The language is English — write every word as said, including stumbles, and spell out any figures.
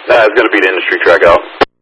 Nah, it's going to be the industry track out.